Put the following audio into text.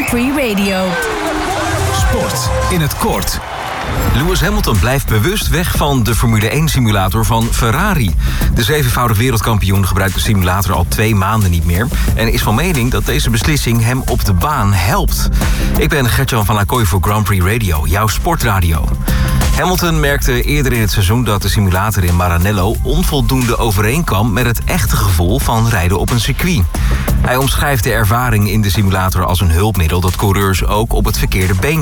Prix Radio. Sport in het kort. Lewis Hamilton blijft bewust weg van de Formule 1-simulator van Ferrari. De zevenvoudig wereldkampioen gebruikt de simulator al 2 maanden niet meer en is van mening dat deze beslissing hem op de baan helpt. Ik ben Gertjan van Acquoy voor Grand Prix Radio, jouw sportradio. Hamilton merkte eerder in het seizoen dat de simulator in Maranello onvoldoende overeenkwam met het echte gevoel van rijden op een circuit. Hij omschrijft de ervaring in de simulator als een hulpmiddel dat coureurs ook op het verkeerde been